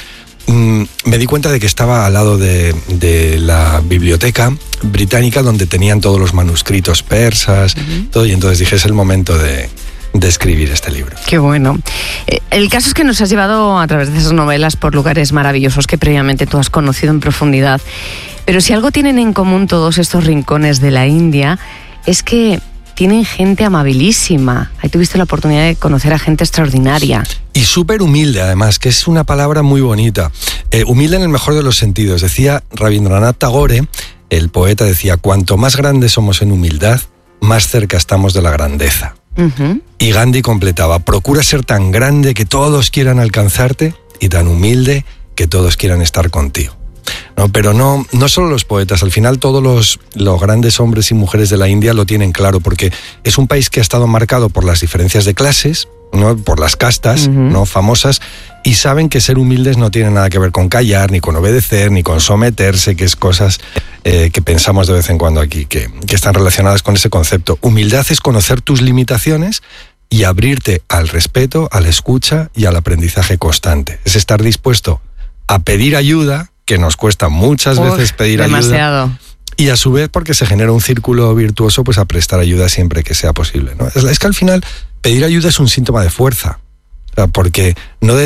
me di cuenta de que estaba al lado de la biblioteca británica donde tenían todos los manuscritos persas, todo, y entonces dije, es el momento de escribir este libro. Qué bueno. El caso es que nos has llevado a través de esas novelas por lugares maravillosos que previamente tú has conocido en profundidad. Pero si algo tienen en común todos estos rincones de la India es que tienen gente amabilísima. Ahí tuviste la oportunidad de conocer a gente extraordinaria. Y súper humilde, además, que es una palabra muy bonita. Humilde en el mejor de los sentidos. Decía Rabindranath Tagore, el poeta, decía, cuanto más grandes somos en humildad, más cerca estamos de la grandeza. Y Gandhi completaba, procura ser tan grande que todos quieran alcanzarte y tan humilde que todos quieran estar contigo. No, pero no solo los poetas, al final todos los grandes hombres y mujeres de la India lo tienen claro, porque es un país que ha estado marcado por las diferencias de clases, ¿no? Por las castas, ¿no? famosas, y saben que ser humildes no tiene nada que ver con callar, ni con obedecer, ni con someterse, que es cosas que pensamos de vez en cuando aquí, que están relacionadas con ese concepto. Humildad es conocer tus limitaciones y abrirte al respeto, a la escucha y al aprendizaje constante. Es estar dispuesto a pedir ayuda, que nos cuesta muchas veces pedir demasiado. Ayuda. Y a su vez, porque se genera un círculo virtuoso, pues a prestar ayuda siempre que sea posible, ¿no? Es que al final pedir ayuda es un síntoma de fuerza, o sea, porque no